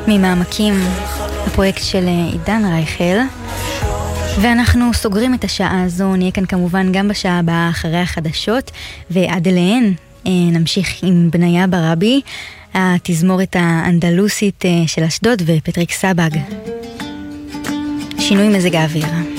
ממעמקים, הפרויקט של עידן רייכל. ואנחנו סוגרים את השעה הזו, נהיה כאן כמובן גם בשעה הבאה אחרי החדשות, ועד אליהן נמשיך עם בניה ברבי, התזמורת האנדלוסית של אשדוד ופטריק סבג. שינוי מזג האוויר.